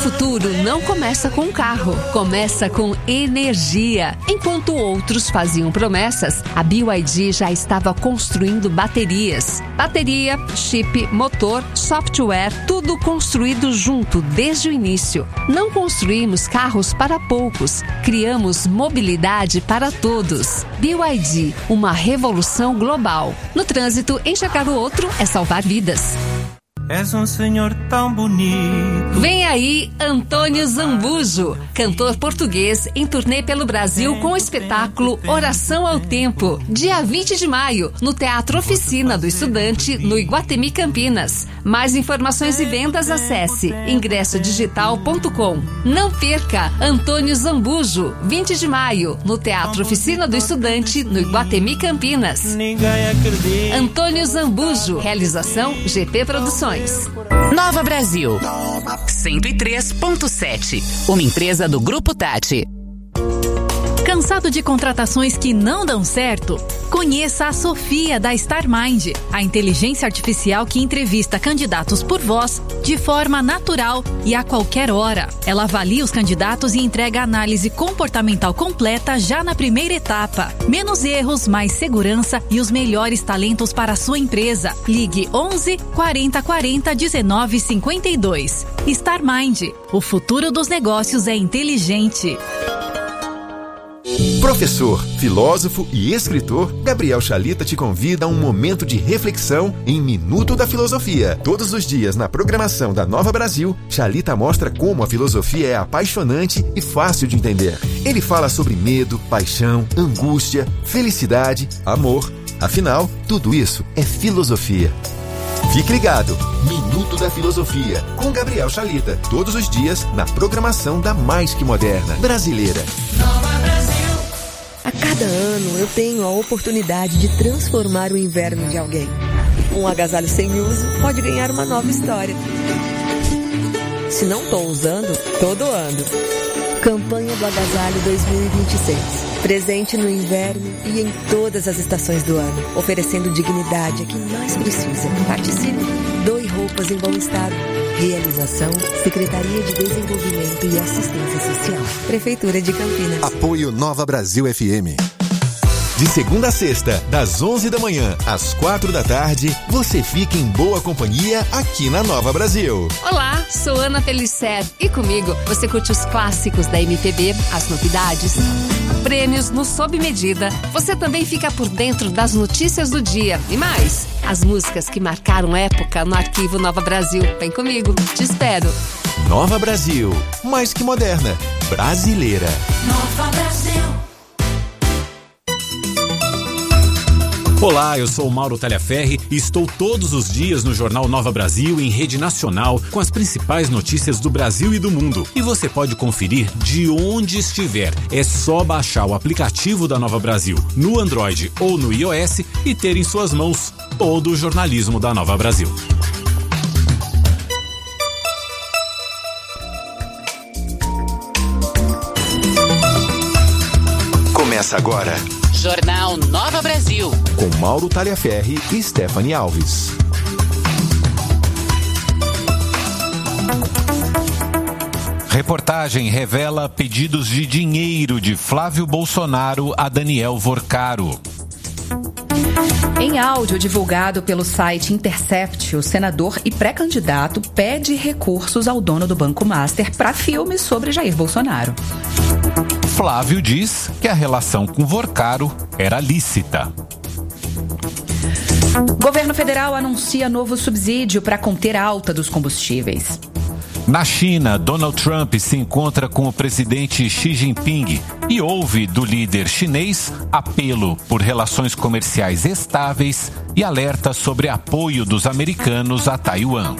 futuro não começa com um carro, começa com energia. Enquanto outros faziam promessas, a BYD já estava construindo baterias. Bateria, chip, motor, software, tudo construído junto desde o início. Não construímos carros para poucos, criamos mobilidade para todos. BYD, uma revolução global. No trânsito, enxergar o outro é salvar vidas. És um senhor tão bonito. Vem aí Antônio Zambujo, cantor português em turnê pelo Brasil com o espetáculo Oração ao Tempo. Dia 20 de maio, no Teatro Oficina do Estudante, no Iguatemi, Campinas. Mais informações e vendas, acesse ingressodigital.com. Não perca Antônio Zambujo, 20 de maio, no Teatro Oficina do Estudante, no Iguatemi, Campinas. Ninguém acredita. Antônio Zambujo, realização GP Produções. Nova Brasil 103.7, uma empresa do Grupo Tati. Cansado de contratações que não dão certo? Conheça a Sofia da StarMind, a inteligência artificial que entrevista candidatos por voz de forma natural e a qualquer hora. Ela avalia os candidatos e entrega análise comportamental completa já na primeira etapa. Menos erros, mais segurança e os melhores talentos para a sua empresa. Ligue 11 40 40 19 52. StarMind, o futuro dos negócios é inteligente. Professor, filósofo e escritor, Gabriel Chalita te convida a um momento de reflexão em Minuto da Filosofia. Todos os dias na programação da Nova Brasil, Chalita mostra como a filosofia é apaixonante e fácil de entender. Ele fala sobre medo, paixão, angústia, felicidade, amor. Afinal, tudo isso é filosofia. Fique ligado, Minuto da Filosofia, com Gabriel Chalita. Todos os dias na programação da Mais Que Moderna brasileira. A cada ano eu tenho a oportunidade de transformar o inverno de alguém. Um agasalho sem uso pode ganhar uma nova história. Se não estou usando, estou doando. Campanha do Agasalho 2026. Presente no inverno e em todas as estações do ano. Oferecendo dignidade a quem mais precisa. Participe. Doe roupas em bom estado. Realização, Secretaria de Desenvolvimento e Assistência Social. Prefeitura de Campinas. Apoio Nova Brasil FM. De segunda a sexta, das 11 da manhã às 4 da tarde, você fica em boa companhia aqui na Nova Brasil. Olá, sou Ana Felicer e comigo você curte os clássicos da MPB, as novidades, prêmios no Sob Medida. Você também fica por dentro das notícias do dia e mais, as músicas que marcaram época no arquivo Nova Brasil. Vem comigo, te espero. Nova Brasil, mais que moderna, brasileira. Nova Brasil. Olá, eu sou o Mauro Talhaferri e estou todos os dias no Jornal Nova Brasil em rede nacional com as principais notícias do Brasil e do mundo. E você pode conferir de onde estiver. É só baixar o aplicativo da Nova Brasil no Android ou no iOS e ter em suas mãos todo o jornalismo da Nova Brasil. Começa agora. Jornal Nova Brasil. Com Mauro Talhaferri e Stephanie Alves. Reportagem revela pedidos de dinheiro de Flávio Bolsonaro a Daniel Vorcaro. Em áudio divulgado pelo site Intercept, o senador e pré-candidato pede recursos ao dono do Banco Master para filme sobre Jair Bolsonaro. Flávio diz que a relação com Vorcaro era lícita. Governo federal anuncia novo subsídio para conter a alta dos combustíveis. Na China, Donald Trump se encontra com o presidente Xi Jinping e ouve do líder chinês apelo por relações comerciais estáveis e alerta sobre apoio dos americanos a Taiwan.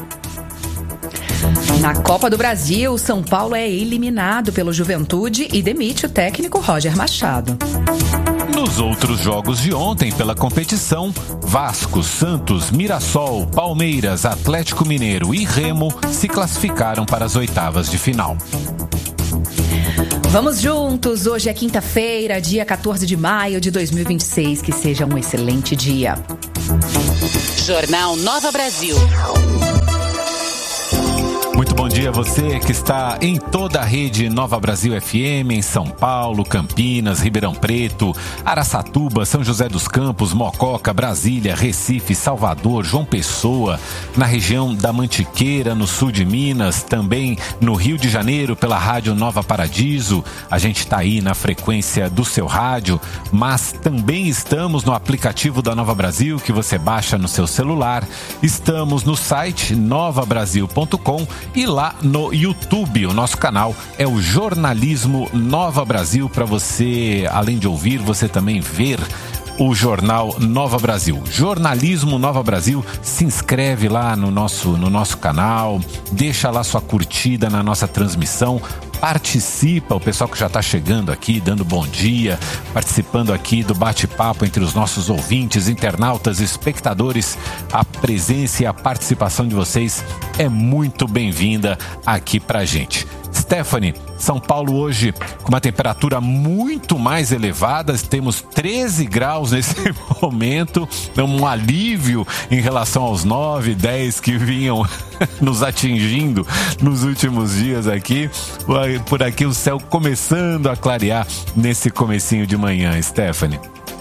Na Copa do Brasil, São Paulo é eliminado pelo Juventude e demite o técnico Roger Machado. Nos outros jogos de ontem pela competição, Vasco, Santos, Mirassol, Palmeiras, Atlético Mineiro e Remo se classificaram para as oitavas de final. Vamos juntos, hoje é quinta-feira, dia 14 de maio de 2026, que seja um excelente dia. Jornal Nova Brasil. Muito bom dia a você que está em toda a rede Nova Brasil FM, em São Paulo, Campinas, Ribeirão Preto, Araçatuba, São José dos Campos, Mococa, Brasília, Recife, Salvador, João Pessoa, na região da Mantiqueira, no sul de Minas, também no Rio de Janeiro, pela Rádio Nova Paradiso. A gente está aí na frequência do seu rádio, mas também estamos no aplicativo da Nova Brasil, que você baixa no seu celular. Estamos no site novabrasil.com e lá no YouTube, o nosso canal é o Jornalismo Nova Brasil, para você, além de ouvir, você também ver o Jornal Nova Brasil. Jornalismo Nova Brasil, se inscreve lá no nosso canal, deixa lá sua curtida na nossa transmissão, participa, o pessoal que já está chegando aqui, dando bom dia, participando aqui do bate-papo entre os nossos ouvintes, internautas, espectadores. A presença e a participação de vocês é muito bem-vinda aqui pra gente. Stephanie, São Paulo hoje com uma temperatura muito mais elevada, temos 13 graus nesse momento, um alívio em relação aos 9, 10 que vinham nos atingindo nos últimos dias aqui. Por aqui o céu começando a clarear nesse comecinho de manhã, Stephanie.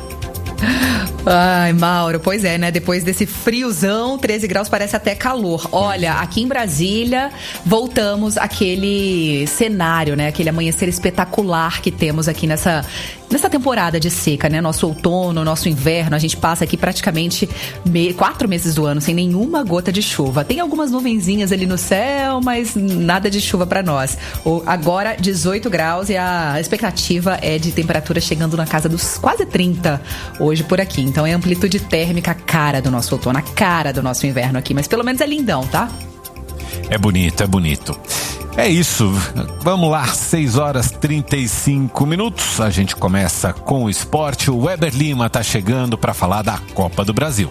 Ai, Mauro, pois é, né? Depois desse friozão, 13 graus parece até calor. Olha, aqui em Brasília, voltamos àquele cenário, né? Aquele amanhecer espetacular que temos aqui nessa temporada de seca, né? Nosso outono, nosso inverno, a gente passa aqui praticamente 4 meses do ano sem nenhuma gota de chuva. Tem algumas nuvenzinhas ali no céu, mas nada de chuva para nós. Agora, 18 graus e a expectativa é de temperatura chegando na casa dos quase 30 hoje por aqui. Então é amplitude térmica, a cara do nosso outono, a cara do nosso inverno aqui, mas pelo menos é lindão, tá? É bonito, é bonito. É isso, vamos lá, 6h35. A gente começa com o esporte. O Weber Lima tá chegando para falar da Copa do Brasil.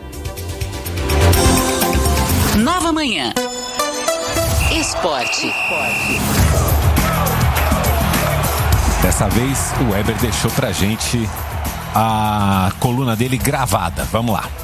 Nova Manhã. Esporte. Dessa vez o Weber deixou pra gente a coluna dele gravada. Vamos lá.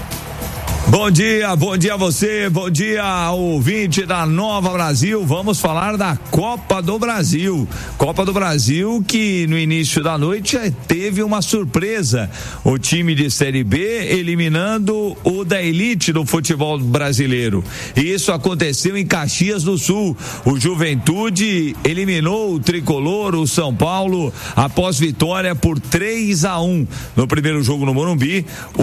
Bom dia a você, bom dia ao ouvinte da Nova Brasil. Vamos falar da Copa do Brasil. Copa do Brasil que no início da noite teve uma surpresa. O time de Série B eliminando o da elite do futebol brasileiro. E isso aconteceu em Caxias do Sul. O Juventude eliminou o tricolor, o São Paulo, após vitória por 3-1. No primeiro jogo no Morumbi,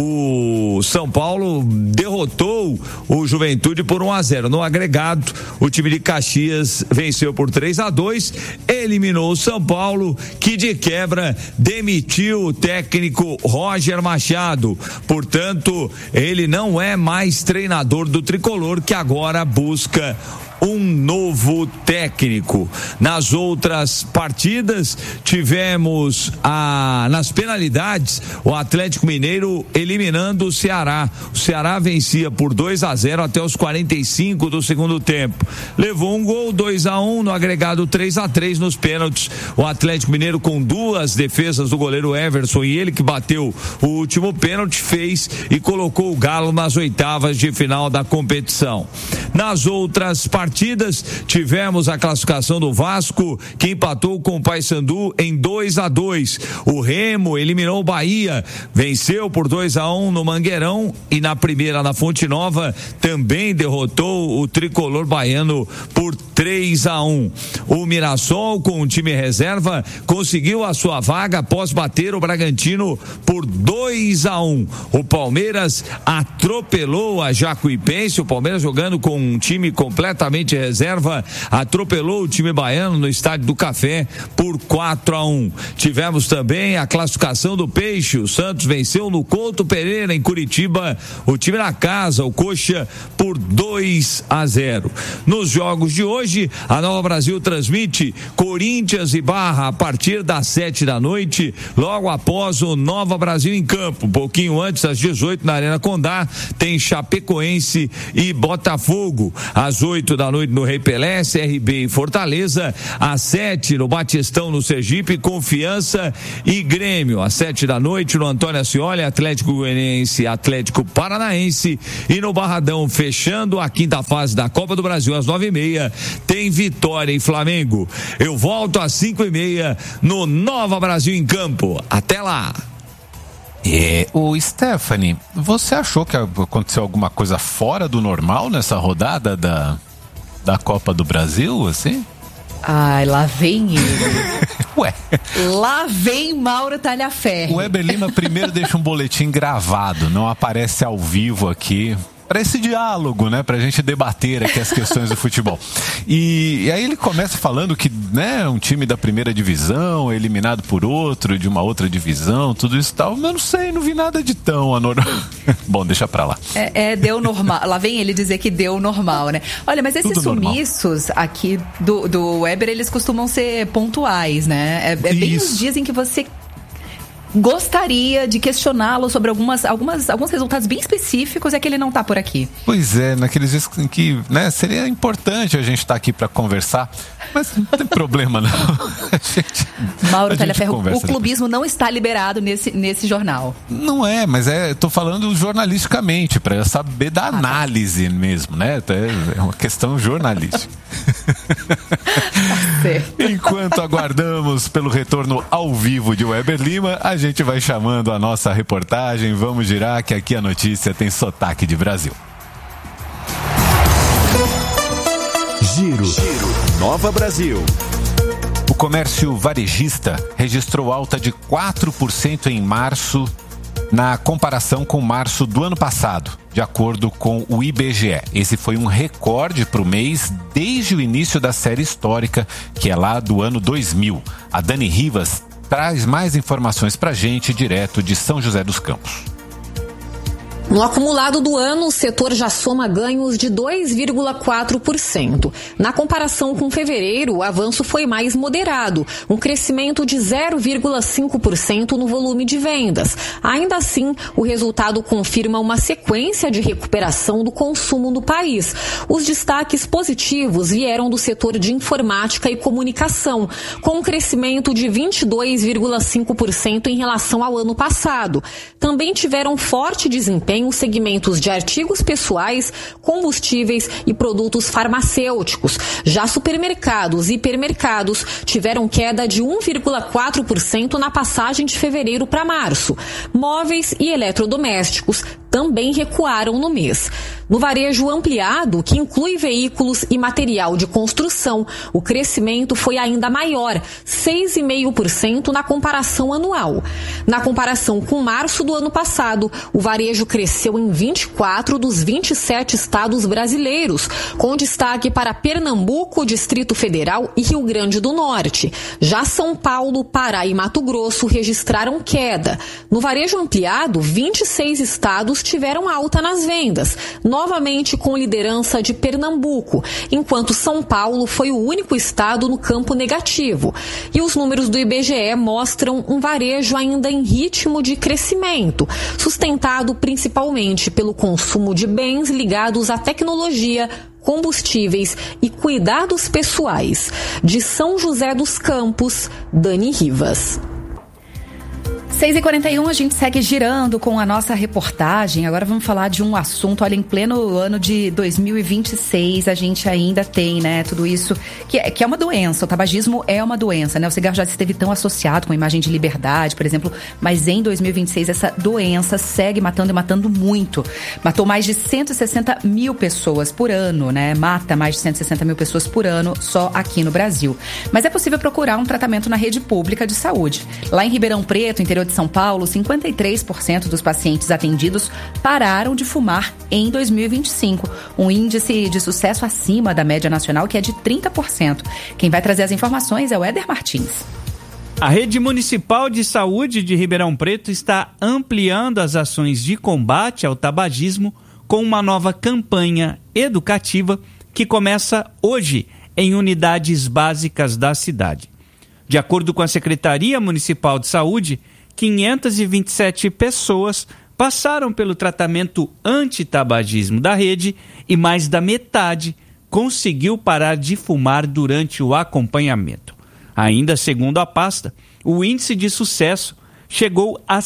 o São Paulo derrotou o Juventude por 1-0. No agregado, o time de Caxias venceu por 3-2, eliminou o São Paulo, que de quebra demitiu o técnico Roger Machado. Portanto, ele não é mais treinador do tricolor, que agora busca um novo técnico. Nas outras partidas, tivemos nas penalidades o Atlético Mineiro eliminando o Ceará. O Ceará vencia por 2-0 até os 45 do segundo tempo. Levou um gol, 2-1, no agregado 3-3 nos pênaltis. O Atlético Mineiro, com 2 defesas do goleiro Everson, e ele que bateu o último pênalti, fez e colocou o Galo nas oitavas de final da competição. Nas outras partidas, tivemos a classificação do Vasco, que empatou com o Paysandu em 2-2. O Remo eliminou o Bahia, venceu por 2-1 no Mangueirão, e na primeira, na Fonte Nova, também derrotou o tricolor baiano por 3-1. O Mirassol, com o time reserva, conseguiu a sua vaga após bater o Bragantino por 2-1. O Palmeiras atropelou a Jacuipense. O Palmeiras, jogando com um time completamente reserva, atropelou o time baiano no Estádio do Café por 4-1. Tivemos também a classificação do Peixe. O Santos venceu no Couto Pereira, em Curitiba, o time da casa, o Coxa, por 2-0. Nos jogos de hoje, a Nova Brasil transmite Corinthians e Barra a partir das 7h, logo após o Nova Brasil em campo. Um pouquinho antes, às 18h, na Arena Condá, tem Chapecoense e Botafogo. Às 8h, da noite no Rei Pelé, CRB em Fortaleza. Às 7 no Batistão no Sergipe, Confiança e Grêmio. Às 7 da noite no Antônio Ascioli, Atlético Goianiense, Atlético Paranaense. E no Barradão, fechando a quinta fase da Copa do Brasil, às 9h30, tem Vitória e Flamengo. Eu volto às 5h30 no Nova Brasil em Campo. Até lá! Ô Stephanie, você achou que aconteceu alguma coisa fora do normal nessa rodada da Copa do Brasil, assim? Ai, lá vem ele. Ué. Lá vem Mauro Talhaferri. O Weber Lima primeiro deixa um boletim gravado, não aparece ao vivo aqui. Para esse diálogo, né? Pra gente debater aqui as questões do futebol. E aí ele começa falando que, né, um time da primeira divisão, eliminado por outro, de uma outra divisão, tudo isso e tal. Mas eu não sei, não vi nada de tão anormal. Bom, deixa pra lá. Deu normal. Lá vem ele dizer que deu normal, né? Olha, mas esses sumiços aqui do Weber, eles costumam ser pontuais, né? É bem os dias em que você gostaria de questioná-lo sobre alguns resultados bem específicos, é que ele não está por aqui. Pois é, naqueles dias em que, né, seria importante a gente estar aqui para conversar, mas não tem problema não. Mauro Talhaferri, o clubismo não está liberado nesse jornal. Não é, mas estou falando jornalisticamente, para saber da análise mesmo, né? É uma questão jornalística. Enquanto aguardamos pelo retorno ao vivo de Weber Lima, a gente vai chamando a nossa reportagem. Vamos girar que aqui a notícia tem sotaque de Brasil. Giro Nova Brasil. O comércio varejista registrou alta de 4% em março na comparação com março do ano passado, de acordo com o IBGE. Esse foi um recorde para o mês desde o início da série histórica, que é lá do ano 2000. A Dani Rivas traz mais informações para a gente direto de São José dos Campos. No acumulado do ano, o setor já soma ganhos de 2,4%. Na comparação com fevereiro, o avanço foi mais moderado, um crescimento de 0,5% no volume de vendas. Ainda assim, o resultado confirma uma sequência de recuperação do consumo no país. Os destaques positivos vieram do setor de informática e comunicação, com um crescimento de 22,5% em relação ao ano passado. Também tiveram forte desempenho os segmentos de artigos pessoais, combustíveis e produtos farmacêuticos. Já supermercados e hipermercados tiveram queda de 1,4% na passagem de fevereiro para março. Móveis e eletrodomésticos também recuaram no mês. No varejo ampliado, que inclui veículos e material de construção, o crescimento foi ainda maior, 6,5% na comparação anual. Na comparação com março do ano passado, o varejo cresceu em 24 dos 27 estados brasileiros, com destaque para Pernambuco, Distrito Federal e Rio Grande do Norte. Já São Paulo, Pará e Mato Grosso registraram queda. No varejo ampliado, 26 estados tiveram alta nas vendas, novamente com liderança de Pernambuco, enquanto São Paulo foi o único estado no campo negativo. E os números do IBGE mostram um varejo ainda em ritmo de crescimento, sustentado principalmente pelo consumo de bens ligados à tecnologia, combustíveis e cuidados pessoais. De São José dos Campos, Dani Rivas. 6h41, a gente segue girando com a nossa reportagem. Agora vamos falar de um assunto, olha, em pleno ano de 2026, a gente ainda tem, né, tudo isso, que é uma doença. O tabagismo é uma doença, né? O cigarro já esteve tão associado com a imagem de liberdade, por exemplo, mas em 2026 essa doença segue matando e matando muito. Matou mais de 160 mil pessoas por ano, né? Mata mais de 160 mil pessoas por ano só aqui no Brasil. Mas é possível procurar um tratamento na rede pública de saúde. Lá em Ribeirão Preto, interior de São Paulo, 53% dos pacientes atendidos pararam de fumar em 2025, um índice de sucesso acima da média nacional, que é de 30%. Quem vai trazer as informações é o Éder Martins. A Rede Municipal de Saúde de Ribeirão Preto está ampliando as ações de combate ao tabagismo com uma nova campanha educativa que começa hoje em unidades básicas da cidade. De acordo com a Secretaria Municipal de Saúde, 527 pessoas passaram pelo tratamento antitabagismo da rede e mais da metade conseguiu parar de fumar durante o acompanhamento. Ainda segundo a pasta, o índice de sucesso chegou a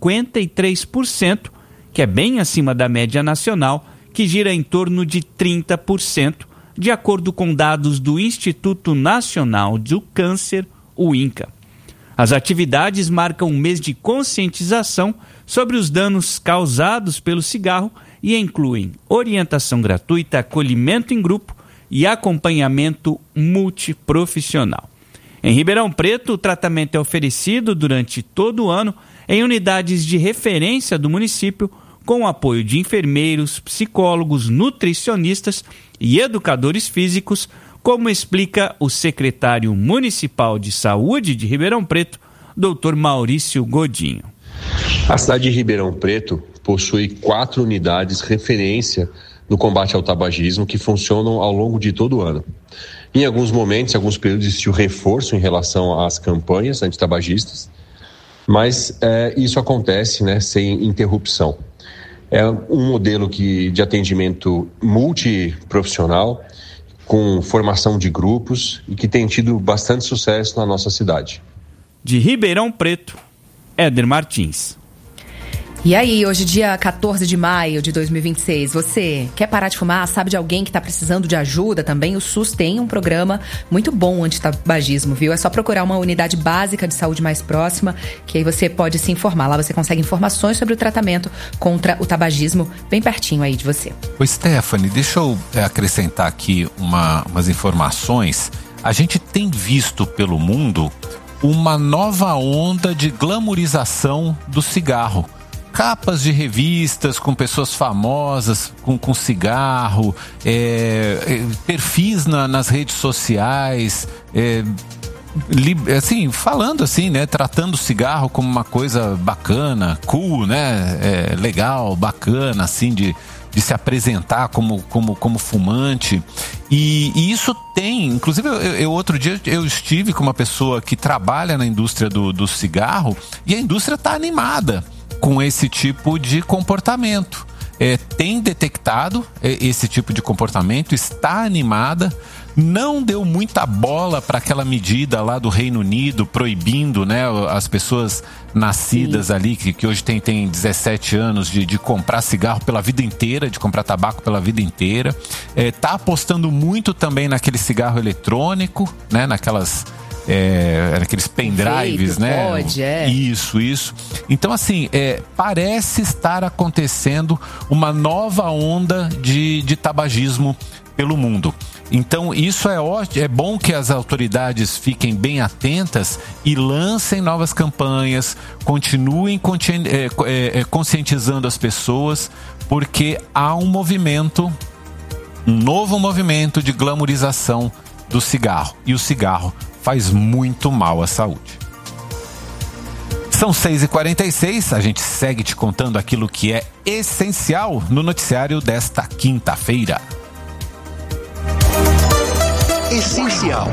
53%, que é bem acima da média nacional, que gira em torno de 30%, de acordo com dados do Instituto Nacional do Câncer, o INCA. As atividades marcam um mês de conscientização sobre os danos causados pelo cigarro e incluem orientação gratuita, acolhimento em grupo e acompanhamento multiprofissional. Em Ribeirão Preto, o tratamento é oferecido durante todo o ano em unidades de referência do município, com o apoio de enfermeiros, psicólogos, nutricionistas e educadores físicos, como explica o secretário municipal de saúde de Ribeirão Preto, Dr. Maurício Godinho. A cidade de Ribeirão Preto possui 4 unidades referência no combate ao tabagismo que funcionam ao longo de todo o ano. Em alguns momentos, em alguns períodos, existiu reforço em relação às campanhas antitabagistas, mas isso acontece, sem interrupção. É um modelo de atendimento multiprofissional, com formação de grupos e que tem tido bastante sucesso na nossa cidade. De Ribeirão Preto, Éder Martins. E aí, hoje dia 14 de maio de 2026, você quer parar de fumar? Sabe de alguém que está precisando de ajuda também? O SUS tem um programa muito bom antitabagismo, viu? É só procurar uma unidade básica de saúde mais próxima, que aí você pode se informar. Lá você consegue informações sobre o tratamento contra o tabagismo bem pertinho aí de você. Ô Stephanie, deixa eu acrescentar aqui umas informações. A gente tem visto pelo mundo uma nova onda de glamourização do cigarro. Capas de revistas com pessoas famosas, com cigarro, perfis nas redes sociais, assim, falando assim, tratando o cigarro como uma coisa bacana, cool, legal, bacana, assim, de se apresentar como fumante. E isso tem, inclusive outro dia eu estive com uma pessoa que trabalha na indústria do cigarro, e a indústria está animada com esse tipo de comportamento. Tem detectado esse tipo de comportamento, está animada, não deu muita bola para aquela medida lá do Reino Unido proibindo, as pessoas nascidas Sim. ali, que hoje tem 17 anos, de comprar cigarro pela vida inteira, de comprar tabaco pela vida inteira. Tá apostando muito também naquele cigarro eletrônico, naquelas... aqueles pendrives, Pode, Isso. Então, assim, parece estar acontecendo uma nova onda de tabagismo pelo mundo. Então, isso é ótimo, é bom que as autoridades fiquem bem atentas e lancem novas campanhas, continuem conscientizando as pessoas, porque há um novo movimento de glamourização do cigarro. E o cigarro faz muito mal à saúde. São 6h46, a gente segue te contando aquilo que é essencial no noticiário desta quinta-feira. Essencial.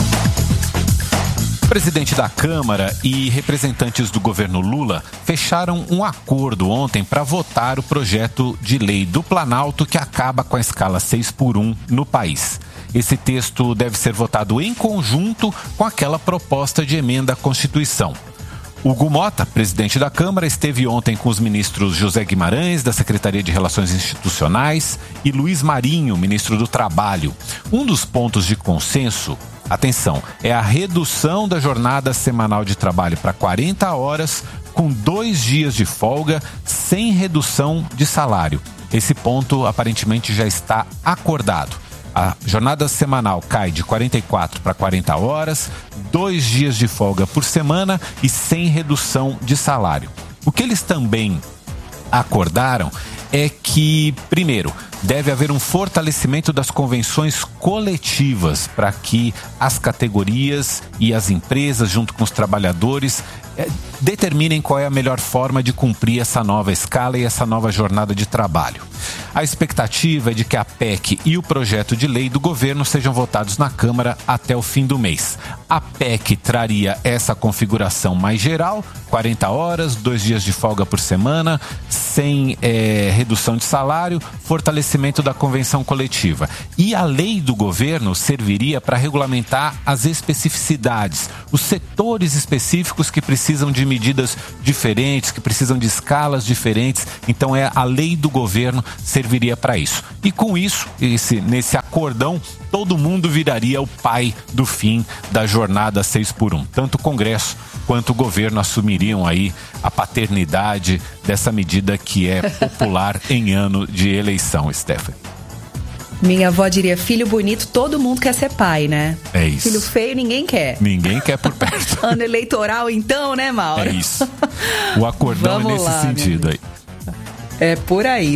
O presidente da Câmara e representantes do governo Lula fecharam um acordo ontem para votar o projeto de lei do Planalto que acaba com a escala 6x1 no país. Esse texto deve ser votado em conjunto com aquela proposta de emenda à Constituição. Hugo Mota, presidente da Câmara, esteve ontem com os ministros José Guimarães, da Secretaria de Relações Institucionais, e Luiz Marinho, ministro do Trabalho. Um dos pontos de consenso, atenção, é a redução da jornada semanal de trabalho para 40 horas, com 2 dias de folga, sem redução de salário. Esse ponto aparentemente já está acordado. A jornada semanal cai de 44 para 40 horas, 2 dias de folga por semana e sem redução de salário. O que eles também acordaram é que, primeiro, deve haver um fortalecimento das convenções coletivas para que as categorias e as empresas, junto com os trabalhadores, determinem qual é a melhor forma de cumprir essa nova escala e essa nova jornada de trabalho. A expectativa é de que a PEC e o projeto de lei do governo sejam votados na Câmara até o fim do mês. A PEC traria essa configuração mais geral, 40 horas, 2 dias de folga por semana, sem redução de salário, fortalecimento estabelecimento da convenção coletiva. E a lei do governo serviria para regulamentar as especificidades, os setores específicos que precisam de medidas diferentes, que precisam de escalas diferentes. Então a lei do governo serviria para isso. E com isso, nesse acordão, todo mundo viraria o pai do fim da jornada 6x1. Tanto o Congresso quanto o governo assumiriam aí a paternidade dessa medida que é popular em ano de eleição, Stephanie. Minha avó diria, filho bonito, todo mundo quer ser pai, né? É isso. Filho feio, ninguém quer. Ninguém quer por perto. Ano eleitoral, então, né, Mauro? É isso. O acordão é nesse sentido aí. É por aí,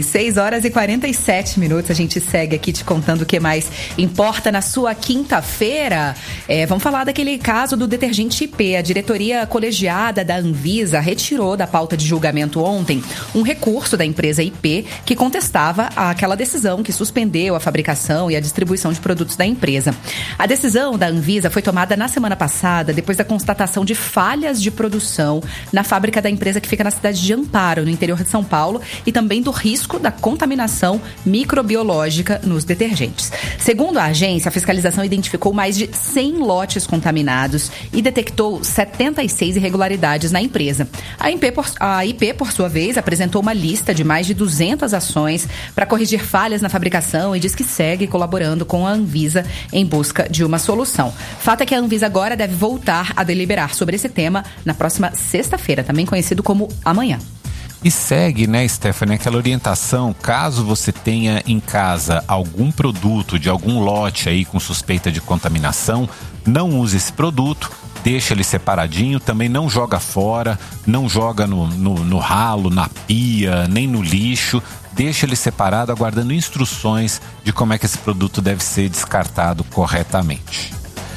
6h47, a gente segue aqui te contando o que mais importa na sua quinta-feira. Vamos falar daquele caso do detergente IP. A diretoria colegiada da Anvisa retirou da pauta de julgamento ontem um recurso da empresa IP que contestava aquela decisão que suspendeu a fabricação e a distribuição de produtos da empresa. A decisão da Anvisa foi tomada na semana passada depois da constatação de falhas de produção na fábrica da empresa que fica na cidade de Amparo, no interior de São Paulo, e também do risco da contaminação microbiológica nos detergentes. Segundo a agência, a fiscalização identificou mais de 100 lotes contaminados e detectou 76 irregularidades na empresa. A IP, por sua vez, apresentou uma lista de mais de 200 ações para corrigir falhas na fabricação e diz que segue colaborando com a Anvisa em busca de uma solução. Fato é que a Anvisa agora deve voltar a deliberar sobre esse tema na próxima sexta-feira, também conhecido como amanhã. E segue, né, Stephanie, aquela orientação, caso você tenha em casa algum produto de algum lote aí com suspeita de contaminação, não use esse produto, deixa ele separadinho, também não joga fora, não joga no ralo, na pia, nem no lixo, deixa ele separado, aguardando instruções de como é que esse produto deve ser descartado corretamente.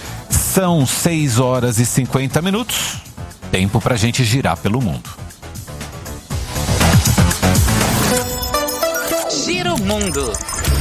São 6h50, tempo pra gente girar pelo mundo. Gira o mundo.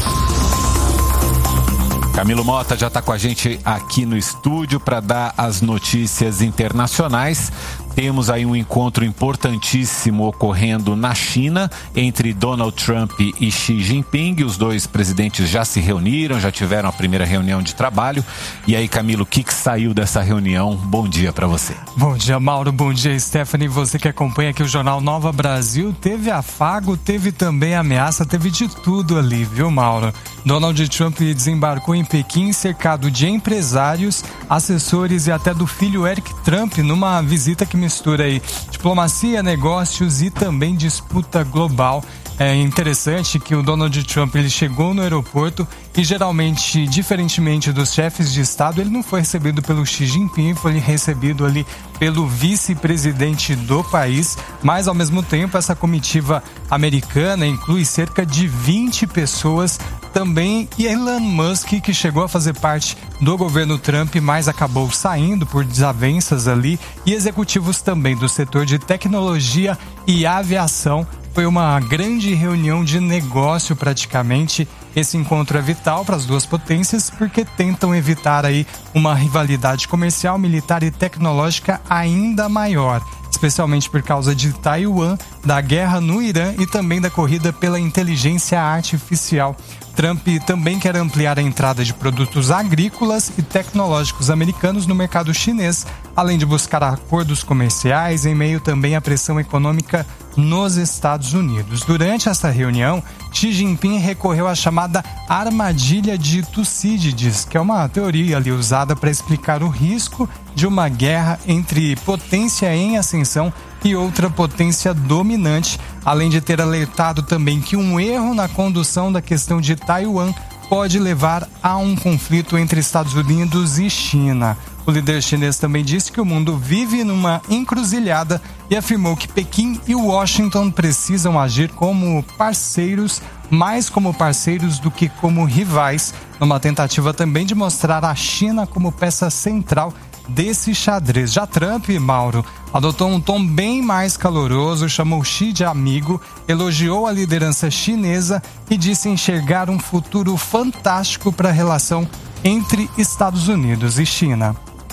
Camilo Mota já está com a gente aqui no estúdio para dar as notícias internacionais. Temos aí um encontro importantíssimo ocorrendo na China entre Donald Trump e Xi Jinping. Os dois presidentes já se reuniram, já tiveram a primeira reunião de trabalho. E aí, Camilo, o que saiu dessa reunião? Bom dia para você. Bom dia, Mauro. Bom dia, Stephanie. Você que acompanha aqui o Jornal Nova Brasil, teve afago, teve também ameaça, teve de tudo ali, viu, Mauro? Donald Trump desembarcou em Pequim cercado de empresários, assessores e até do filho Eric Trump numa visita que mistura aí diplomacia, negócios e também disputa global. É interessante que o Donald Trump ele chegou no aeroporto e geralmente, diferentemente dos chefes de Estado, ele não foi recebido pelo Xi Jinping, foi recebido ali pelo vice-presidente do país, mas ao mesmo tempo essa comitiva americana inclui cerca de 20 pessoas, também Elon Musk, que chegou a fazer parte do governo Trump, mas acabou saindo por desavenças ali, e executivos também do setor de tecnologia e aviação. Foi uma grande reunião de negócio praticamente. Esse encontro é vital para as duas potências porque tentam evitar aí uma rivalidade comercial, militar e tecnológica ainda maior, especialmente por causa de Taiwan, da guerra no Irã e também da corrida pela inteligência artificial. Trump também quer ampliar a entrada de produtos agrícolas e tecnológicos americanos no mercado chinês, além de buscar acordos comerciais em meio também à pressão econômica nos Estados Unidos. Durante essa reunião, Xi Jinping recorreu à chamada armadilha de Tucídides, que é uma teoria ali usada para explicar o risco de uma guerra entre potência em ascensão e outra potência dominante, além de ter alertado também que um erro na condução da questão de Taiwan pode levar a um conflito entre Estados Unidos e China. O líder chinês também disse que o mundo vive numa encruzilhada e afirmou que Pequim e Washington precisam agir como parceiros, mais como parceiros do que como rivais, numa tentativa também de mostrar a China como peça central desse xadrez. Já Trump, Mauro, adotou um tom bem mais caloroso, chamou Xi de amigo, elogiou a liderança chinesa e disse enxergar um futuro fantástico para a relação entre Estados Unidos e China.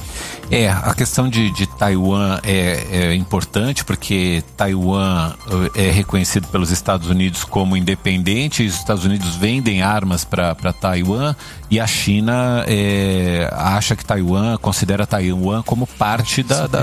A questão de Taiwan é importante porque Taiwan é reconhecido pelos Estados Unidos como independente, e os Estados Unidos vendem armas para Taiwan, e a China acha que considera Taiwan como parte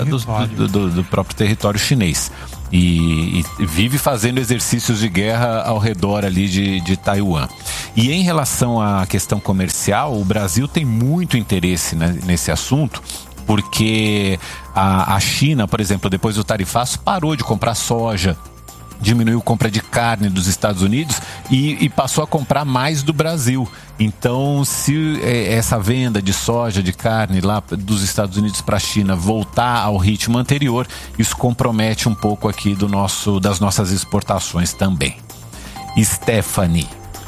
do próprio território chinês. E vive fazendo exercícios de guerra ao redor ali de Taiwan. E em relação à questão comercial, o Brasil tem muito interesse nesse assunto, porque a China, por exemplo, depois do tarifaço, parou de comprar soja, diminuiu a compra de carne dos Estados Unidos e passou a comprar mais do Brasil. Então, se essa venda de soja, de carne lá dos Estados Unidos para a China voltar ao ritmo anterior, isso compromete um pouco aqui das nossas exportações também. Stephanie.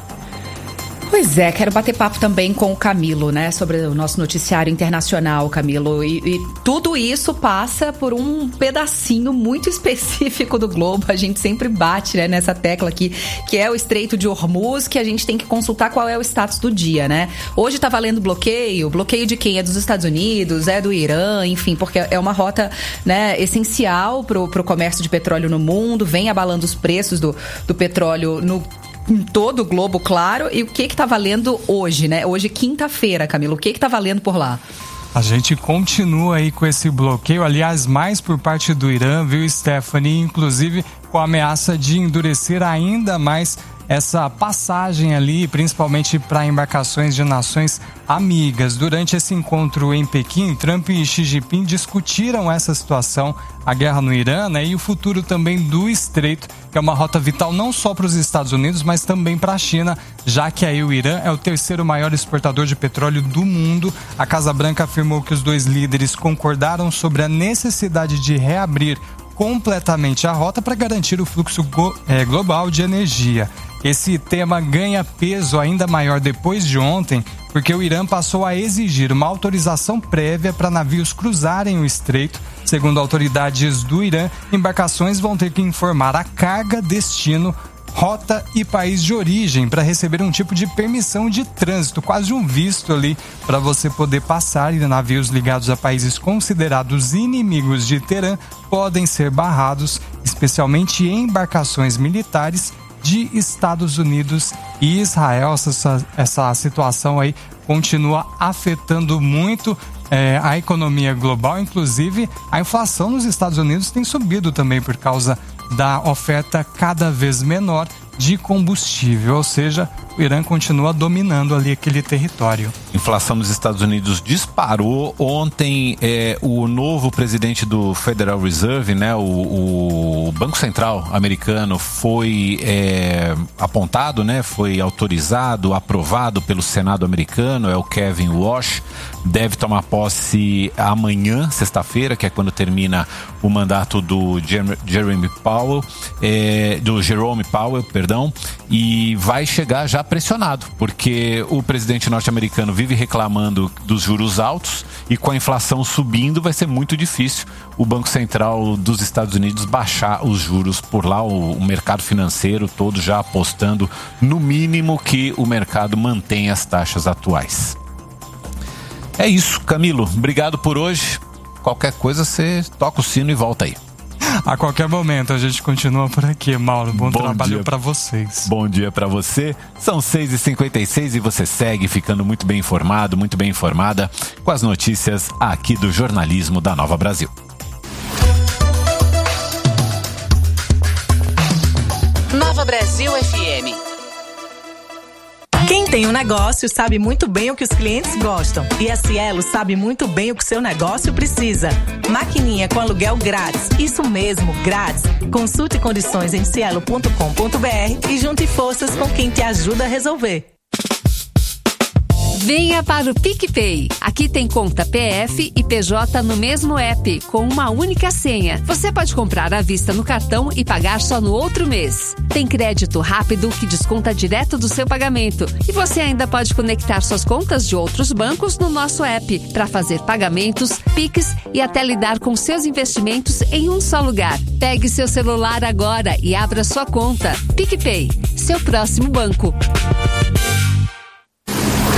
Pois é, quero bater papo também com o Camilo, né, sobre o nosso noticiário internacional, Camilo, e tudo isso passa por um pedacinho muito específico do globo. A gente sempre bate, né, nessa tecla aqui, que é o Estreito de Hormuz, que a gente tem que consultar qual é o status do dia, né? Hoje tá valendo bloqueio de quem? É dos Estados Unidos, é do Irã, enfim, porque é uma rota, né, essencial pro comércio de petróleo no mundo, vem abalando os preços do petróleo em todo o globo, claro. E o que tá valendo hoje, né? Hoje, quinta-feira, Camilo. O que tá valendo por lá? A gente continua aí com esse bloqueio, aliás, mais por parte do Irã, viu, Stephanie? Inclusive com a ameaça de endurecer ainda mais essa passagem ali, principalmente para embarcações de nações amigas. Durante esse encontro em Pequim, Trump e Xi Jinping discutiram essa situação, a guerra no Irã, né, e o futuro também do Estreito, que é uma rota vital não só para os Estados Unidos, mas também para a China, já que aí o Irã é o terceiro maior exportador de petróleo do mundo. A Casa Branca afirmou que os dois líderes concordaram sobre a necessidade de reabrir completamente a rota para garantir o fluxo global de energia. Esse tema ganha peso ainda maior depois de ontem, porque o Irã passou a exigir uma autorização prévia para navios cruzarem o estreito. Segundo autoridades do Irã, embarcações vão ter que informar a carga, destino, rota e país de origem para receber um tipo de permissão de trânsito, quase um visto ali para você poder passar, e navios ligados a países considerados inimigos de Teherã podem ser barrados, especialmente em embarcações militares de Estados Unidos e Israel. Essa situação aí continua afetando muito a economia global. Inclusive, a inflação nos Estados Unidos tem subido também por causa da oferta cada vez menor de combustível, ou seja, o Irã continua dominando ali aquele território. Inflação nos Estados Unidos disparou. Ontem o novo presidente do Federal Reserve, né, o Banco Central americano, foi apontado, né, foi autorizado, aprovado pelo Senado americano, é o Kevin Warsh. Deve tomar posse amanhã, sexta-feira, que é quando termina o mandato do Jerome Powell, e vai chegar já pressionado, porque o presidente norte-americano vive reclamando dos juros altos, e com a inflação subindo vai ser muito difícil o Banco Central dos Estados Unidos baixar os juros por lá. O mercado financeiro todo já apostando no mínimo que o mercado mantenha as taxas atuais. É isso, Camilo, obrigado por hoje. Qualquer coisa você toca o sino e volta aí. A qualquer momento a gente continua por aqui, Mauro. Bom trabalho para vocês. Bom dia para você. São 6h56 e você segue ficando muito bem informado, muito bem informada com as notícias aqui do jornalismo da Nova Brasil. Nova Brasil FM. Quem tem um negócio sabe muito bem o que os clientes gostam. E a Cielo sabe muito bem o que seu negócio precisa. Maquininha com aluguel grátis. Isso mesmo, grátis. Consulte condições em cielo.com.br e junte forças com quem te ajuda a resolver. Venha para o PicPay. Aqui tem conta PF e PJ no mesmo app, com uma única senha. Você pode comprar à vista no cartão e pagar só no outro mês. Tem crédito rápido que desconta direto do seu pagamento. E você ainda pode conectar suas contas de outros bancos no nosso app para fazer pagamentos, Pix e até lidar com seus investimentos em um só lugar. Pegue seu celular agora e abra sua conta. PicPay, seu próximo banco.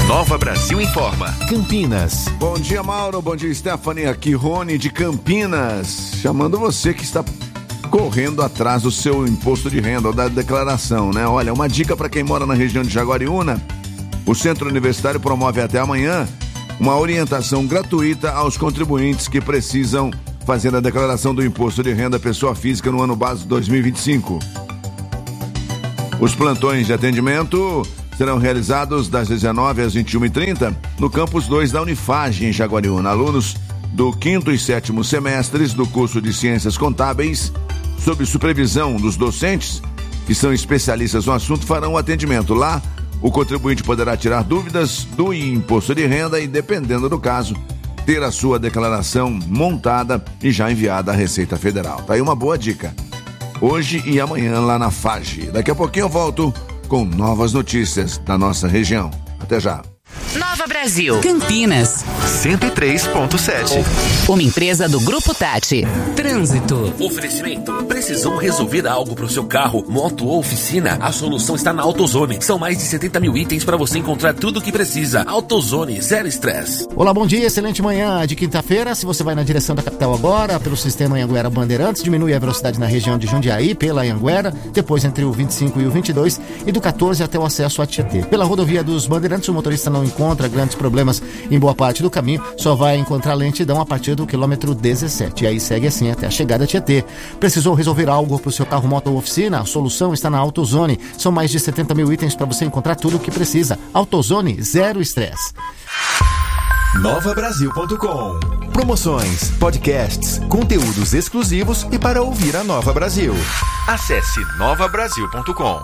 Nova Brasil Informa. Campinas. Bom dia, Mauro. Bom dia, Stephanie. Aqui, Rony de Campinas. Chamando você que está correndo atrás do seu imposto de renda ou da declaração, né? Olha, uma dica para quem mora na região de Jaguariúna. O Centro Universitário promove até amanhã uma orientação gratuita aos contribuintes que precisam fazer a declaração do imposto de renda pessoa física no ano básico 2025. Os plantões de atendimento serão realizados das 19 às 21h30 no campus 2 da Unifage, em Jaguariúna. Alunos do 5º e 7º semestres do curso de Ciências Contábeis, sob supervisão dos docentes, que são especialistas no assunto, farão o atendimento. Lá, o contribuinte poderá tirar dúvidas do imposto de renda e, dependendo do caso, ter a sua declaração montada e já enviada à Receita Federal. Tá aí uma boa dica. Hoje e amanhã lá na FAGE. Daqui a pouquinho eu volto com novas notícias da nossa região. Até já. Nova Brasil, Campinas 103.7. Uma empresa do Grupo Tati. Trânsito. Oferecimento. Precisou resolver algo para o seu carro, moto ou oficina? A solução está na AutoZone. São mais de 70 mil itens para você encontrar tudo o que precisa. AutoZone, zero estresse. Olá, bom dia, excelente manhã de quinta-feira. Se você vai na direção da capital agora, pelo sistema Anhanguera Bandeirantes, diminui a velocidade na região de Jundiaí, pela Anhanguera, depois entre o 25 e o 22 e do 14 até o acesso a Tietê. Pela rodovia dos Bandeirantes, o motorista não encontra grandes problemas em boa parte do caminho, só vai encontrar lentidão a partir do quilômetro 17. E aí segue assim até a chegada a Tietê. Precisou resolver algo para o seu carro, moto ou oficina? A solução está na AutoZone. São mais de 70 mil itens para você encontrar tudo o que precisa. AutoZone, zero estresse. NovaBrasil.com. Promoções, podcasts, conteúdos exclusivos e para ouvir a Nova Brasil. Acesse NovaBrasil.com.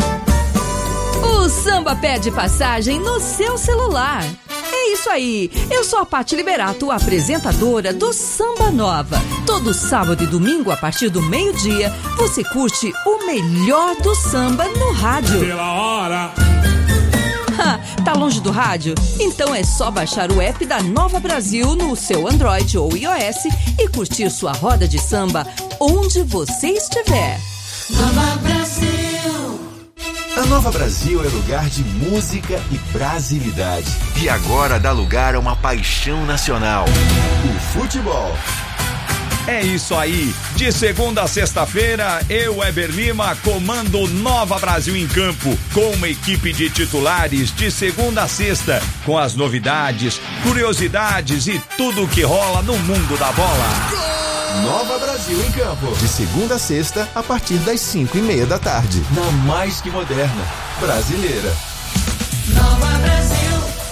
O samba pede passagem no seu celular. É isso aí, eu sou a Paty Liberato, apresentadora do Samba Nova. Todo sábado e domingo, a partir do meio-dia, você curte o melhor do samba no rádio. Pela hora. Tá longe do rádio? Então é só baixar o app da Nova Brasil no seu Android ou iOS e curtir sua roda de samba onde você estiver. Nova Brasil. A Nova Brasil é lugar de música e brasilidade. E agora dá lugar a uma paixão nacional: o futebol. É isso aí, de segunda a sexta-feira, eu, Weber Lima, comando Nova Brasil em campo, com uma equipe de titulares de segunda a sexta, com as novidades, curiosidades e tudo o que rola no mundo da bola. Nova Brasil em campo, de segunda a sexta, a partir das 5:30 da tarde, na mais que moderna brasileira. Nova Brasil.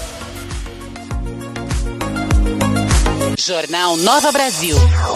Jornal Nova Brasil.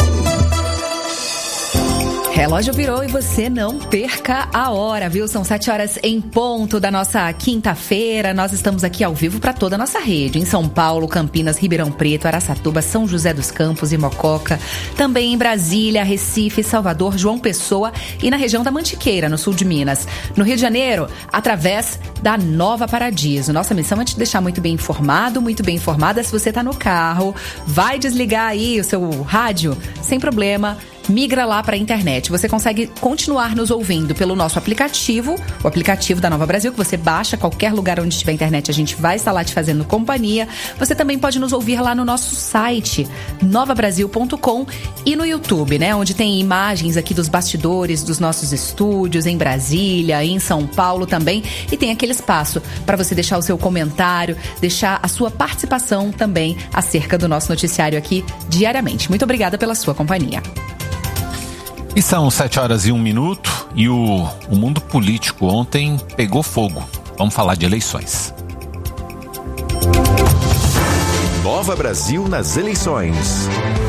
Relógio virou e você não perca a hora, viu? São 7 horas em ponto da nossa quinta-feira. Nós estamos aqui ao vivo para toda a nossa rede. Em São Paulo, Campinas, Ribeirão Preto, Araçatuba, São José dos Campos e Mococa. Também em Brasília, Recife, Salvador, João Pessoa e na região da Mantiqueira, no sul de Minas. No Rio de Janeiro, através da Nova Paradiso. Nossa missão é te deixar muito bem informado, muito bem informada. Se você está no carro, vai desligar aí o seu rádio, sem problema. Migra lá para a internet. Você consegue continuar nos ouvindo pelo nosso aplicativo, o aplicativo da Nova Brasil, que você baixa qualquer lugar onde tiver internet, a gente vai estar lá te fazendo companhia. Você também pode nos ouvir lá no nosso site, novabrasil.com, e no YouTube, né, onde tem imagens aqui dos bastidores dos nossos estúdios em Brasília, em São Paulo também, e tem aquele espaço para você deixar o seu comentário, deixar a sua participação também acerca do nosso noticiário aqui diariamente. Muito obrigada pela sua companhia. E são 7 horas e 1 minuto e o mundo político ontem pegou fogo. Vamos falar de eleições. Nova Brasil nas eleições.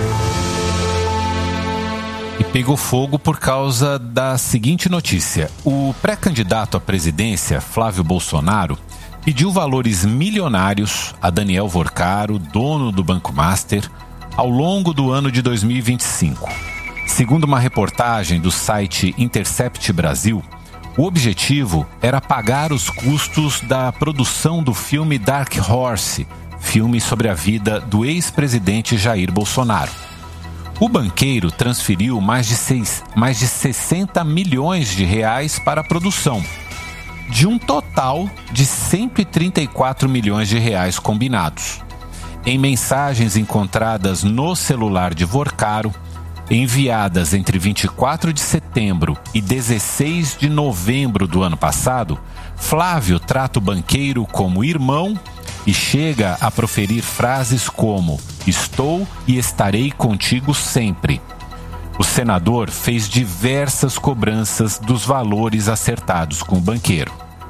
E pegou fogo por causa da seguinte notícia: o pré-candidato à presidência, Flávio Bolsonaro, pediu valores milionários a Daniel Vorcaro, dono do Banco Master, ao longo do ano de 2025. Segundo uma reportagem do site Intercept Brasil, o objetivo era pagar os custos da produção do filme Dark Horse, filme sobre a vida do ex-presidente Jair Bolsonaro. O banqueiro transferiu mais de 60 milhões de reais para a produção. de um total de 134 milhões de reais combinados. Em mensagens encontradas no celular de Vorcaro, enviadas entre 24 de setembro e 16 de novembro do ano passado, Flávio trata o banqueiro como irmão e chega a proferir frases como "estou e estarei contigo sempre". O senador fez diversas cobranças dos valores acertados com o banqueiro.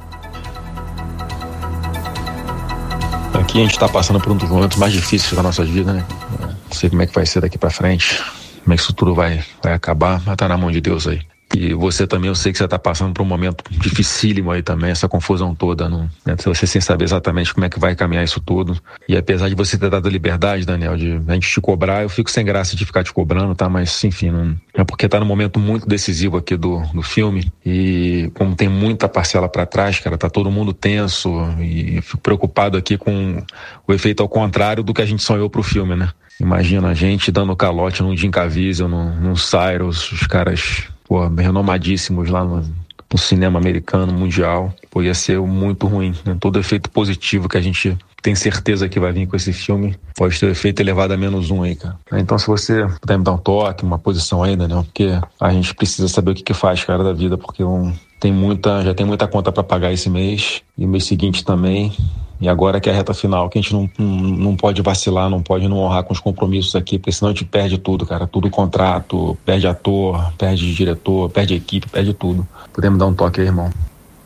Aqui a gente está passando por um dos momentos mais difíceis da nossa vida, né? Não sei como é que vai ser daqui para frente, como é que isso tudo vai acabar, mas tá na mão de Deus aí. E você também, eu sei que você está passando por um momento dificílimo aí também, essa confusão toda, né? Você sem saber exatamente como é que vai caminhar isso tudo. E apesar de você ter dado a liberdade, Daniel, de a gente te cobrar, eu fico sem graça de ficar te cobrando, tá? Mas, enfim, não... é porque tá num momento muito decisivo aqui do filme. E como tem muita parcela para trás, cara, tá todo mundo tenso. E eu fico preocupado aqui com o efeito ao contrário do que a gente sonhou pro filme, né? Imagina a gente dando calote num Jim Caviezel, num Cyrus, os caras... renomadíssimos lá no cinema americano, mundial. Ia ser muito ruim, né? Todo efeito positivo que a gente tem certeza que vai vir com esse filme pode ter efeito elevado a -1 aí, cara. Então, se você puder me dar um toque, uma posição aí, Daniel, porque a gente precisa saber o que faz, cara, da vida, porque já tem muita conta para pagar esse mês, e o mês seguinte também. E agora que é a reta final, que a gente não pode vacilar, não pode não honrar com os compromissos aqui, porque senão a gente perde tudo, cara. Tudo contrato, perde ator, perde diretor, perde equipe, perde tudo. Podemos dar um toque aí, irmão?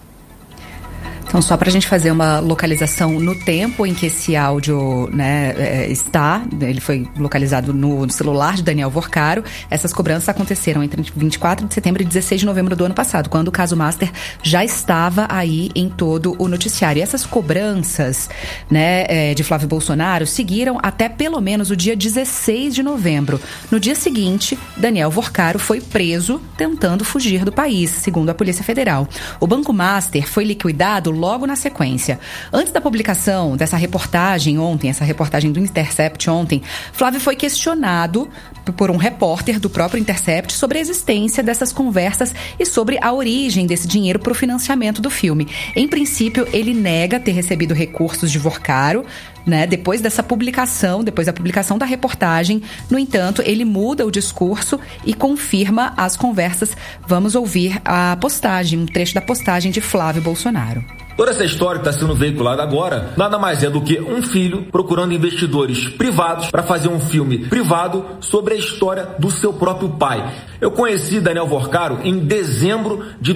Então, só para a gente fazer uma localização no tempo em que esse áudio, né, está, ele foi localizado no celular de Daniel Vorcaro. Essas cobranças aconteceram entre 24 de setembro e 16 de novembro do ano passado, quando o caso Master já estava aí em todo o noticiário. E essas cobranças, né, de Flávio Bolsonaro seguiram até pelo menos o dia 16 de novembro. No dia seguinte, Daniel Vorcaro foi preso tentando fugir do país, segundo a Polícia Federal. O Banco Master foi liquidado logo na sequência. Antes da publicação dessa reportagem ontem, essa reportagem do Intercept ontem, Flávio foi questionado por um repórter do próprio Intercept sobre a existência dessas conversas e sobre a origem desse dinheiro para o financiamento do filme. Em princípio, ele nega ter recebido recursos de Vorcaro, né, depois da publicação da reportagem. No entanto, ele muda o discurso e confirma as conversas. Vamos ouvir a postagem, um trecho da postagem de Flávio Bolsonaro. Toda essa história que está sendo veiculada agora nada mais é do que um filho procurando investidores privados para fazer um filme privado sobre a história do seu próprio pai. Eu conheci Daniel Vorcaro em dezembro de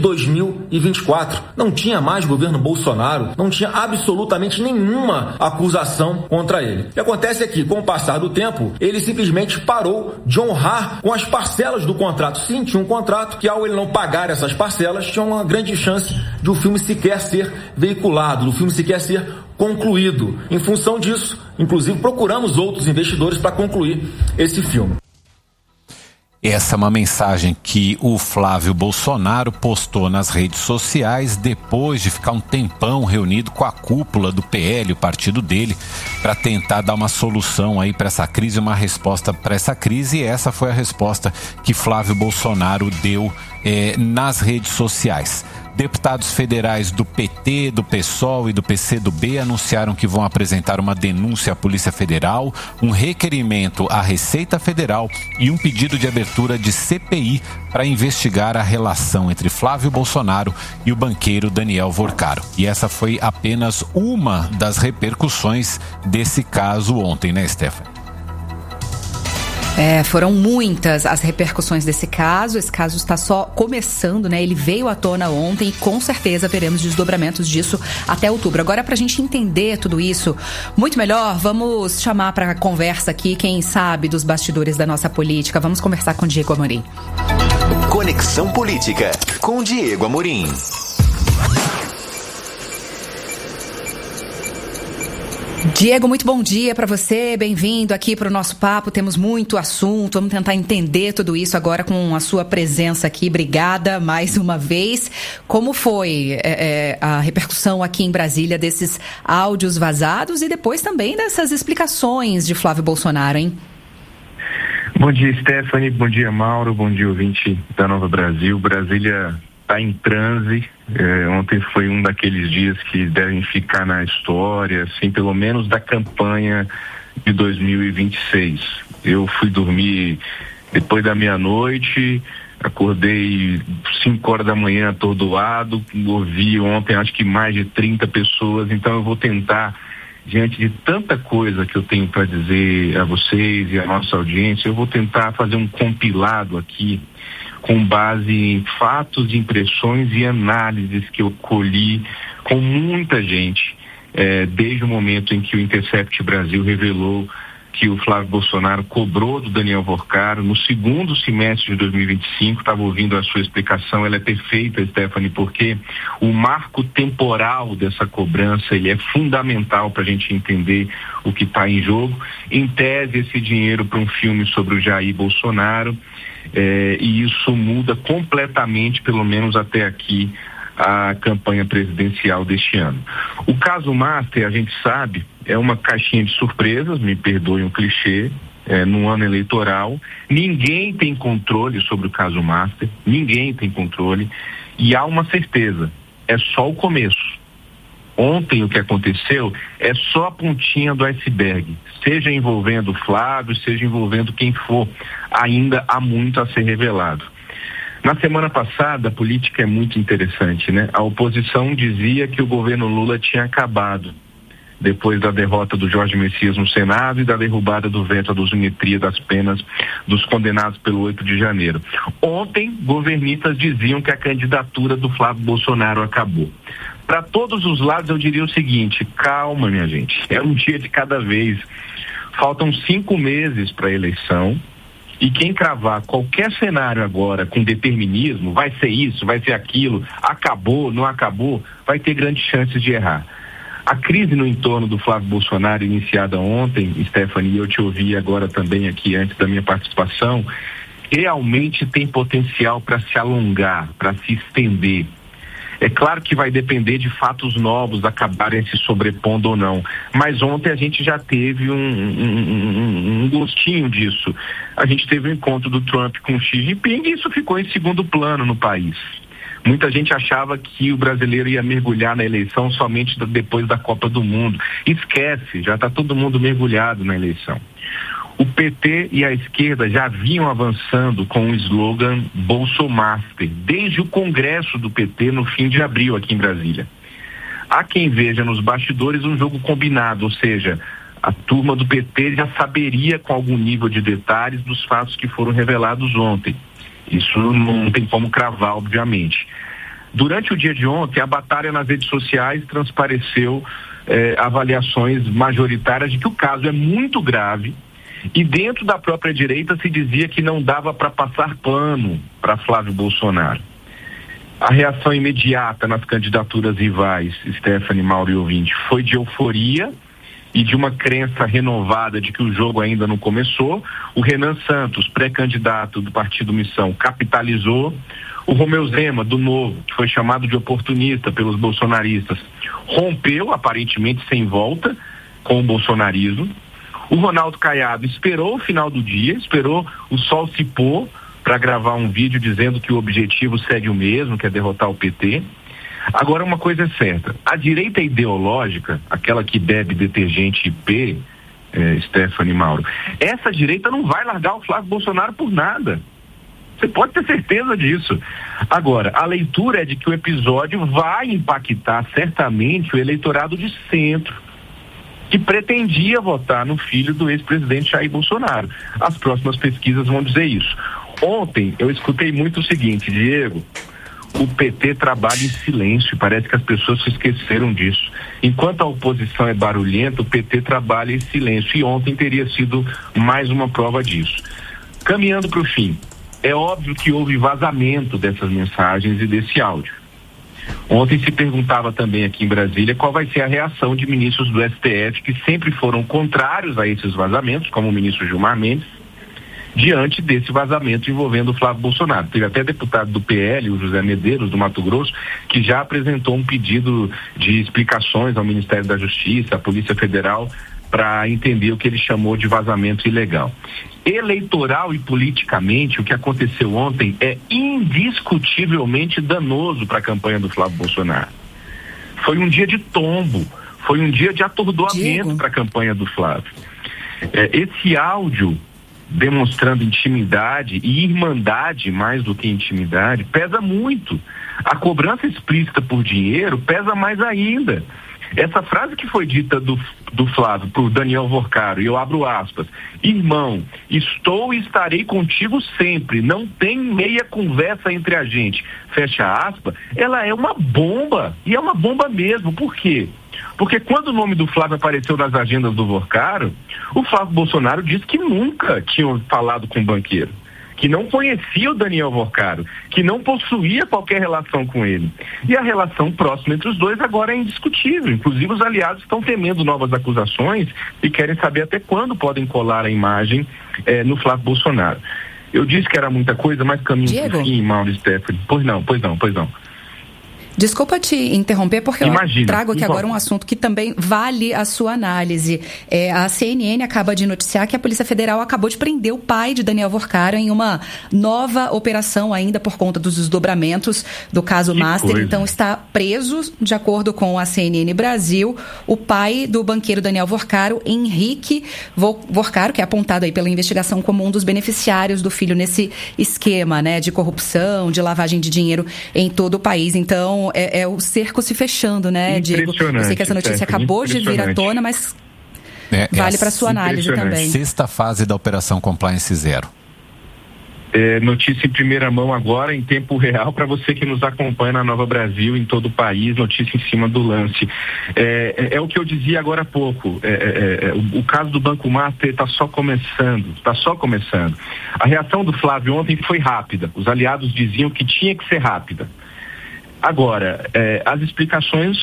2024. Não tinha mais governo Bolsonaro, não tinha absolutamente nenhuma acusação contra ele. O que acontece é que, com o passar do tempo, ele simplesmente parou de honrar com as parcelas do contrato. Sim, tinha um contrato que, ao ele não pagar essas parcelas, tinha uma grande chance de o filme sequer ser veiculado, do filme sequer ser concluído. Em função disso, inclusive, procuramos outros investidores para concluir esse filme. Essa é uma mensagem que o Flávio Bolsonaro postou nas redes sociais depois de ficar um tempão reunido com a cúpula do PL, o partido dele, para tentar dar uma solução aí para essa crise, uma resposta para essa crise, e essa foi a resposta que Flávio Bolsonaro deu nas redes sociais. Deputados federais do PT, do PSOL e do PCdoB anunciaram que vão apresentar uma denúncia à Polícia Federal, um requerimento à Receita Federal e um pedido de abertura de CPI para investigar a relação entre Flávio Bolsonaro e o banqueiro Daniel Vorcaro. E essa foi apenas uma das repercussões desse caso ontem, né, Stephanie? Foram muitas as repercussões desse caso. Esse caso está só começando, né? Ele veio à tona ontem e com certeza veremos desdobramentos disso até outubro. Agora, para a gente entender tudo isso muito melhor, vamos chamar para conversa aqui quem sabe dos bastidores da nossa política. Vamos conversar com Diego Amorim. Conexão Política com Diego Amorim. Diego, muito bom dia para você, bem-vindo aqui para o nosso papo, temos muito assunto, vamos tentar entender tudo isso agora com a sua presença aqui, obrigada mais uma vez. Como foi a repercussão aqui em Brasília desses áudios vazados e depois também dessas explicações de Flávio Bolsonaro, hein? Bom dia, Stephanie, bom dia, Mauro, bom dia, ouvinte da Nova Brasil. Brasília está em transe. Ontem foi um daqueles dias que devem ficar na história, assim, pelo menos da campanha de 2026. Eu fui dormir depois da meia-noite, acordei 5 horas da manhã atordoado, ouvi ontem acho que mais de 30 pessoas, então eu vou tentar, diante de tanta coisa que eu tenho para dizer a vocês e a nossa audiência, eu vou tentar fazer um compilado aqui com base em fatos, impressões e análises que eu colhi com muita gente desde o momento em que o Intercept Brasil revelou que o Flávio Bolsonaro cobrou do Daniel Vorcaro no segundo semestre de 2025. Estava ouvindo a sua explicação, ela é perfeita, Stephanie, porque o marco temporal dessa cobrança ele é fundamental para a gente entender o que está em jogo. Em tese, esse dinheiro para um filme sobre o Jair Bolsonaro, e isso muda completamente, pelo menos até aqui, a campanha presidencial deste ano. O caso Master, a gente sabe, é uma caixinha de surpresas, me perdoem o clichê, no ano eleitoral. Ninguém tem controle sobre o caso Master, ninguém tem controle, e há uma certeza, é só o começo. Ontem o que aconteceu é só a pontinha do iceberg, seja envolvendo o Flávio, seja envolvendo quem for, ainda há muito a ser revelado. Na semana passada, a política é muito interessante, né? A oposição dizia que o governo Lula tinha acabado, depois da derrota do Jorge Messias no Senado e da derrubada do veto à dosimetria das penas dos condenados pelo 8 de janeiro. Ontem, governistas diziam que a candidatura do Flávio Bolsonaro acabou. Para todos os lados, eu diria o seguinte: calma, minha gente, é um dia de cada vez. Faltam 5 meses para a eleição. E quem cravar qualquer cenário agora com determinismo, vai ser isso, vai ser aquilo, acabou, não acabou, vai ter grandes chances de errar. A crise no entorno do Flávio Bolsonaro, iniciada ontem, Stephanie, eu te ouvi agora também aqui antes da minha participação, realmente tem potencial para se alongar, para se estender. É claro que vai depender de fatos novos acabarem se sobrepondo ou não, mas ontem a gente já teve um gostinho disso. A gente teve o encontro do Trump com Xi Jinping e isso ficou em segundo plano no país. Muita gente achava que o brasileiro ia mergulhar na eleição somente depois da Copa do Mundo. Esquece, já está todo mundo mergulhado na eleição. O PT e a esquerda já vinham avançando com o slogan Bolsomaster, desde o congresso do PT no fim de abril aqui em Brasília. Há quem veja nos bastidores um jogo combinado, ou seja, a turma do PT já saberia com algum nível de detalhes dos fatos que foram revelados ontem. Isso não tem como cravar, obviamente. Durante o dia de ontem, a batalha nas redes sociais transpareceu avaliações majoritárias de que o caso é muito grave. E dentro da própria direita se dizia que não dava para passar pano para Flávio Bolsonaro. A reação imediata nas candidaturas rivais, Stephanie, Mauro e ouvinte, foi de euforia e de uma crença renovada de que o jogo ainda não começou. O Renan Santos, pré-candidato do Partido Missão, capitalizou. O Romeu Zema, do Novo, que foi chamado de oportunista pelos bolsonaristas, rompeu, aparentemente sem volta, com o bolsonarismo. O Ronaldo Caiado esperou o final do dia, esperou o sol se pôr para gravar um vídeo dizendo que o objetivo segue o mesmo, que é derrotar o PT. Agora, uma coisa é certa, a direita ideológica, aquela que bebe detergente IP, Stephanie, Mauro, essa direita não vai largar o Flávio Bolsonaro por nada. Você pode ter certeza disso. Agora, a leitura é de que o episódio vai impactar certamente o eleitorado de centro, que pretendia votar no filho do ex-presidente Jair Bolsonaro. As próximas pesquisas vão dizer isso. Ontem eu escutei muito o seguinte: Diego, o PT trabalha em silêncio, parece que as pessoas se esqueceram disso. Enquanto a oposição é barulhenta, o PT trabalha em silêncio, e ontem teria sido mais uma prova disso. Caminhando para o fim, é óbvio que houve vazamento dessas mensagens e desse áudio. Ontem se perguntava também aqui em Brasília qual vai ser a reação de ministros do STF que sempre foram contrários a esses vazamentos, como o ministro Gilmar Mendes, diante desse vazamento envolvendo o Flávio Bolsonaro. Teve até deputado do PL, o José Medeiros, do Mato Grosso, que já apresentou um pedido de explicações ao Ministério da Justiça, à Polícia Federal, para entender o que ele chamou de vazamento ilegal. Eleitoral e politicamente, o que aconteceu ontem é indiscutivelmente danoso para a campanha do Flávio Bolsonaro. Foi um dia de tombo, foi um dia de atordoamento para a campanha do Flávio. Esse áudio demonstrando intimidade e irmandade, mais do que intimidade, pesa muito. A cobrança explícita por dinheiro pesa mais ainda. Essa frase que foi dita do Flávio para o Daniel Vorcaro, e eu abro aspas: irmão, estou e estarei contigo sempre, não tem meia conversa entre a gente, fecha aspas, ela é uma bomba, e é uma bomba mesmo. Por quê? Porque quando o nome do Flávio apareceu nas agendas do Vorcaro, o Flávio Bolsonaro disse que nunca tinha falado com o banqueiro, que não conhecia o Daniel Vorcaro, que não possuía qualquer relação com ele. E a relação próxima entre os dois agora é indiscutível. Inclusive, os aliados estão temendo novas acusações e querem saber até quando podem colar a imagem no Flávio Bolsonaro. Eu disse que era muita coisa, mas caminho pro fim, Mauro e Stephanie. Pois não. Desculpa te interromper, porque eu trago aqui agora um assunto que também vale a sua análise. A CNN acaba de noticiar que a Polícia Federal acabou de prender o pai de Daniel Vorcaro em uma nova operação ainda por conta dos desdobramentos do caso Master. Então está preso, de acordo com a CNN Brasil, o pai do banqueiro Daniel Vorcaro, Henrique Vorcaro, que é apontado aí pela investigação como um dos beneficiários do filho nesse esquema, né, de corrupção, de lavagem de dinheiro em todo o país. Então, é o cerco se fechando, né, Diego? Eu sei que essa notícia acabou de vir à tona, mas vale para sua análise também. Sexta fase da Operação Compliance Zero. Notícia em primeira mão agora, em tempo real, para você que nos acompanha na Nova Brasil, em todo o país, notícia em cima do lance. É o que eu dizia agora há pouco, o caso do Banco Master está só começando. A reação do Flávio ontem foi rápida, os aliados diziam que tinha que ser rápida. Agora, as explicações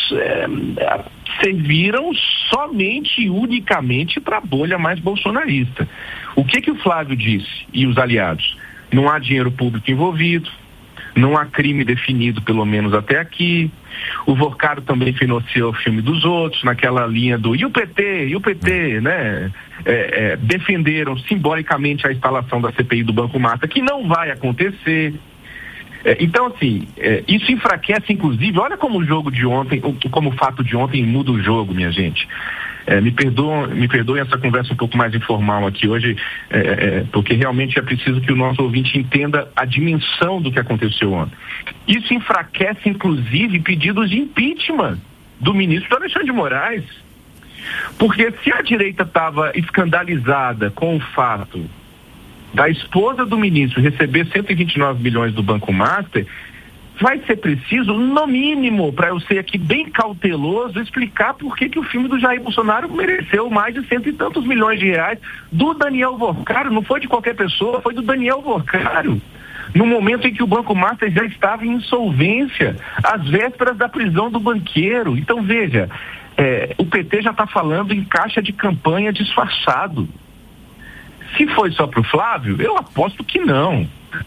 serviram somente e unicamente para a bolha mais bolsonarista. O que o Flávio disse e os aliados? Não há dinheiro público envolvido, não há crime definido, pelo menos até aqui. O Vorcaro também financiou o filme dos outros, naquela linha do e o PT, né? Defenderam simbolicamente a instalação da CPI do Banco Master, que não vai acontecer. Então, assim, isso enfraquece, inclusive, olha como o jogo de ontem, como o fato de ontem muda o jogo, minha gente. Me perdoem essa conversa um pouco mais informal aqui hoje, porque realmente é preciso que o nosso ouvinte entenda a dimensão do que aconteceu ontem. Isso enfraquece, inclusive, pedidos de impeachment do ministro Alexandre de Moraes. Porque se a direita estava escandalizada com o fato da esposa do ministro receber 129 milhões do Banco Master, vai ser preciso, no mínimo, para eu ser aqui bem cauteloso, explicar por que o filme do Jair Bolsonaro mereceu mais de 100 e tantos milhões de reais do Daniel Vorcaro. Não foi de qualquer pessoa, foi do Daniel Vorcaro. No momento em que o Banco Master já estava em insolvência, às vésperas da prisão do banqueiro. Então, veja, o PT já está falando em caixa de campanha disfarçado. Se foi só para o Flávio, eu aposto que não.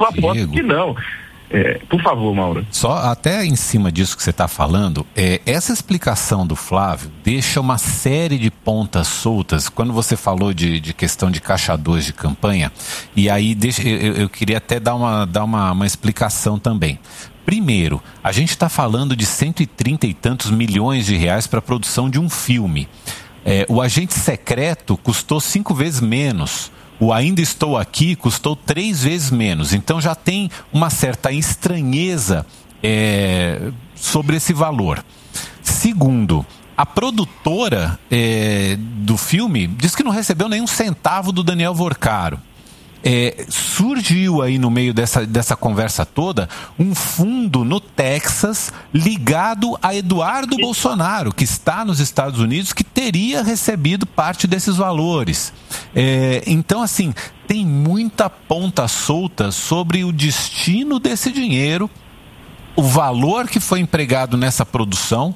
Por favor, Mauro. Só até em cima disso que você está falando, essa explicação do Flávio deixa uma série de pontas soltas. Quando você falou de questão de caixa 2 de campanha, e aí eu queria até dar uma explicação também. Primeiro, a gente está falando de 130 e tantos milhões de reais para a produção de um filme. O Agente Secreto custou 5 vezes menos. O Ainda Estou Aqui custou 3 vezes menos. Então já tem uma certa estranheza sobre esse valor. Segundo, a produtora do filme diz que não recebeu nenhum centavo do Daniel Vorcaro. Surgiu aí no meio dessa conversa toda um fundo no Texas ligado a Eduardo Bolsonaro, que está nos Estados Unidos, que teria recebido parte desses valores. Então, assim, tem muita ponta solta sobre o destino desse dinheiro, o valor que foi empregado nessa produção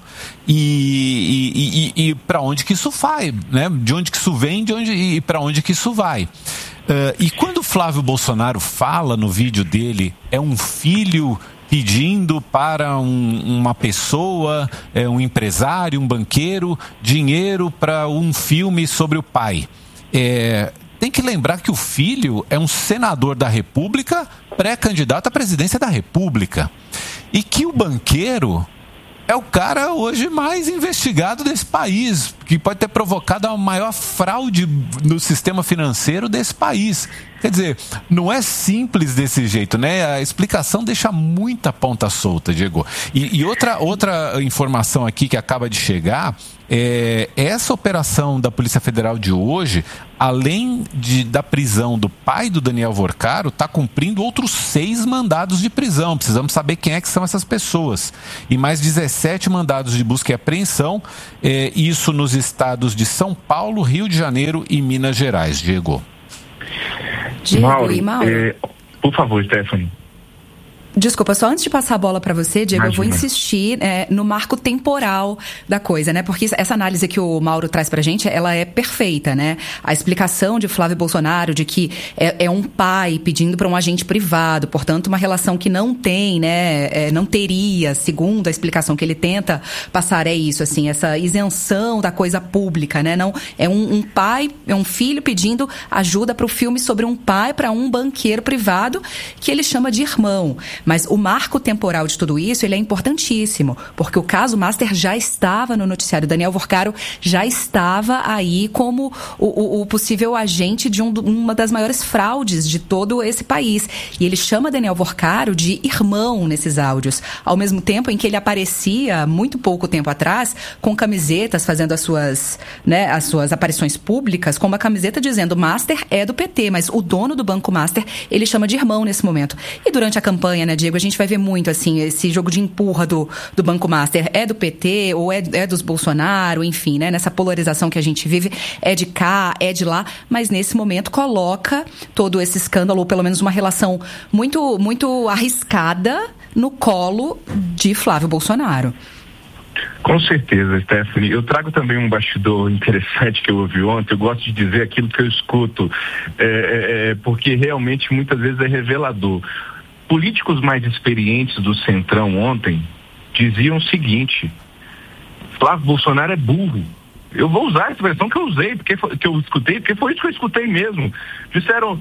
e para onde que isso vai, né? De onde que isso vem e para onde que isso vai. E quando o Flávio Bolsonaro fala no vídeo dele, é um filho pedindo para uma pessoa, um empresário, um banqueiro, dinheiro para um filme sobre o pai. Tem que lembrar que o filho é um senador da República, pré-candidato à presidência da República. E que o banqueiro é o cara hoje mais investigado desse país, que pode ter provocado a maior fraude no sistema financeiro desse país. Quer dizer, não é simples desse jeito, né? A explicação deixa muita ponta solta, Diego. E outra informação aqui que acaba de chegar, essa operação da Polícia Federal de hoje, além da prisão do pai do Daniel Vorcaro, está cumprindo outros 6 mandados de prisão. Precisamos saber quem é que são essas pessoas. E mais 17 mandados de busca e apreensão, isso nos estados de São Paulo, Rio de Janeiro e Minas Gerais, Diego. Mauro. Por favor, Stephanie. Desculpa, só antes de passar a bola para você, Diego, imagina. Eu vou insistir no marco temporal da coisa, né? Porque essa análise que o Mauro traz pra gente, ela é perfeita, né? A explicação de Flávio Bolsonaro de que é um pai pedindo para um agente privado, portanto, uma relação que não tem, né? Não teria, segundo a explicação que ele tenta passar, é isso, assim, essa isenção da coisa pública, né? Não, é um pai, é um filho pedindo ajuda para o filme sobre um pai para um banqueiro privado que ele chama de irmão. Mas o marco temporal de tudo isso, ele é importantíssimo, porque o caso Master já estava no noticiário. Daniel Vorcaro já estava aí como o possível agente de uma das maiores fraudes de todo esse país. E ele chama Daniel Vorcaro de irmão nesses áudios, ao mesmo tempo em que ele aparecia, muito pouco tempo atrás, com camisetas, fazendo as suas aparições públicas, com uma camiseta dizendo Master é do PT, mas o dono do Banco Master, ele chama de irmão nesse momento. E durante a campanha, né, Diego, a gente vai ver muito, assim, esse jogo de empurra do Banco Master. É do PT ou é dos Bolsonaro, enfim, né? Nessa polarização que a gente vive, é de cá, é de lá, mas nesse momento coloca todo esse escândalo, ou pelo menos uma relação muito, muito arriscada no colo de Flávio Bolsonaro. Com certeza, Stephanie. Eu trago também um bastidor interessante que eu ouvi ontem. Eu gosto de dizer aquilo que eu escuto, porque realmente muitas vezes é revelador. Políticos mais experientes do Centrão ontem diziam o seguinte: Flávio Bolsonaro é burro. Eu vou usar a expressão que eu usei, porque foi isso que eu escutei mesmo. Disseram,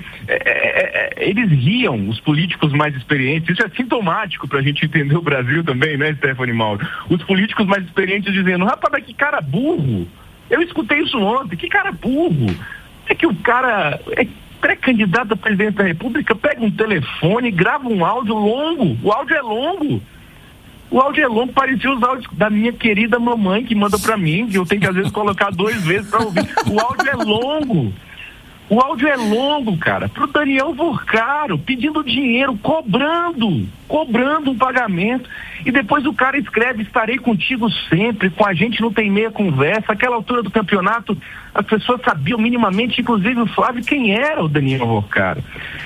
eles riam, os políticos mais experientes. Isso é sintomático para a gente entender o Brasil também, né, Stephanie Mauro? Os políticos mais experientes dizendo, rapaz, que cara burro. Eu escutei isso ontem, que cara burro. É que o cara pré-candidato a presidente da República pega um telefone, grava um áudio longo. O áudio é longo. O áudio é longo, parecia os áudios da minha querida mamãe que manda pra mim, que eu tenho que às vezes colocar 2 vezes pra ouvir. O áudio é longo. O áudio é longo, cara. Pro Daniel Vorcaro, pedindo dinheiro, cobrando um pagamento. E depois o cara escreve, estarei contigo sempre, com a gente não tem meia conversa. Aquela altura do campeonato, as pessoas sabiam minimamente, inclusive o Flávio, quem era o Daniel Vorcaro.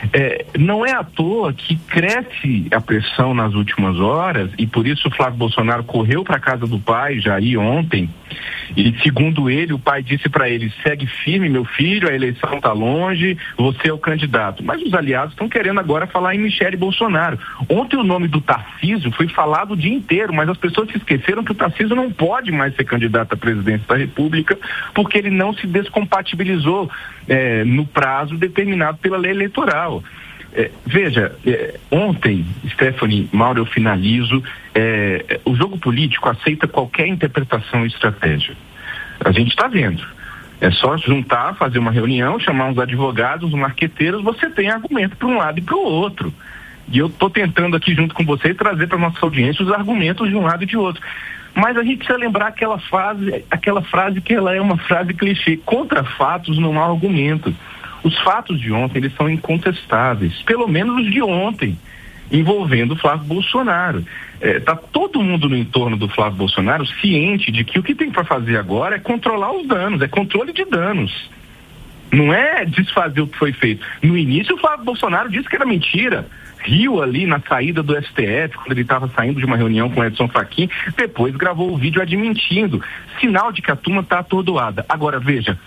Não é à toa que cresce a pressão nas últimas horas, e por isso o Flávio Bolsonaro correu para a casa do pai, Jair, ontem, e segundo ele, o pai disse para ele, segue firme, meu filho, a eleição está longe, você é o candidato. Mas os aliados estão querendo agora falar em Michele Bolsonaro. Ontem o nome do Tarcísio foi falado o dia inteiro, mas as pessoas se esqueceram que o Tarcísio não pode mais ser candidato à presidência da República, porque ele não se descompatibilizou no prazo determinado pela lei eleitoral. Veja, ontem, Stephanie, Mauro, eu finalizo, o jogo político aceita qualquer interpretação e estratégia. A gente está vendo. É só juntar, fazer uma reunião, chamar uns advogados, uns marqueteiros, você tem argumento para um lado e para o outro. E eu estou tentando aqui junto com você trazer para a nossa audiência os argumentos de um lado e de outro. Mas a gente precisa lembrar aquela frase que ela é uma frase clichê, contra fatos não há argumento. Os fatos de ontem, eles são incontestáveis, pelo menos os de ontem, envolvendo o Flávio Bolsonaro. Está todo mundo no entorno do Flávio Bolsonaro ciente de que o que tem para fazer agora é controlar os danos, é controle de danos. Não é desfazer o que foi feito. No início, o Flávio Bolsonaro disse que era mentira. Riu ali na saída do STF, quando ele estava saindo de uma reunião com Edson Fachin, depois gravou o vídeo admitindo. Sinal de que a turma está atordoada. Agora, veja,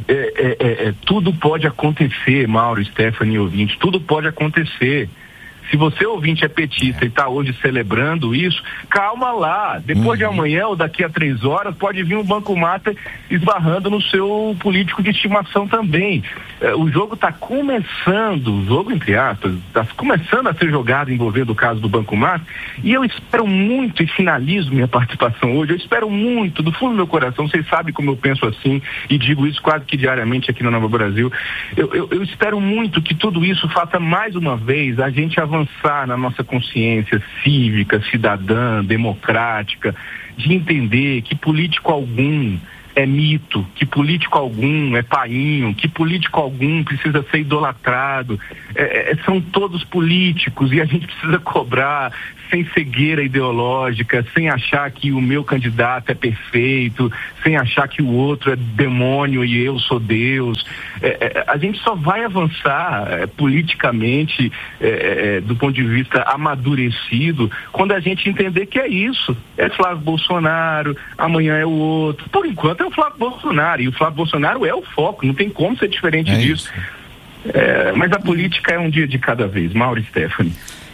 tudo pode acontecer, Mauro, Stephanie, ouvinte, tudo pode acontecer. Se você, ouvinte, é petista e está hoje celebrando isso, calma lá. Depois de amanhã ou daqui a 3 horas, pode vir um bancomat esbarrando no seu político de estimação também. O jogo está começando, o jogo entre aspas, está começando a ser jogado envolvendo o caso do bancomat, e eu espero muito, e finalizo minha participação hoje, eu espero muito, do fundo do meu coração, vocês sabem como eu penso assim, e digo isso quase que diariamente aqui na Nova Brasil, eu espero muito que tudo isso faça mais uma vez a gente avançar na nossa consciência cívica, cidadã, democrática, de entender que político algum é mito, que político algum é painho, que político algum precisa ser idolatrado. São todos políticos e a gente precisa cobrar sem cegueira ideológica, sem achar que o meu candidato é perfeito, sem achar que o outro é demônio e eu sou Deus. A gente só vai avançar politicamente, do ponto de vista amadurecido, quando a gente entender que é isso. É Flávio Bolsonaro, amanhã é o outro. Por enquanto é o Flávio Bolsonaro, e o Flávio Bolsonaro é o foco, não tem como ser diferente disso. Mas a política é um dia de cada vez. Mauro e Stephanie.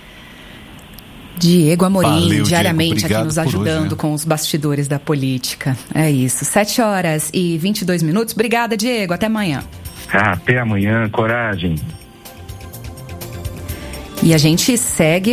Diego Amorim, Valeu, diariamente Diego, aqui nos ajudando hoje, com os bastidores da política. É isso. 7h22. Obrigada, Diego. Até amanhã. Até amanhã. Coragem. E a gente segue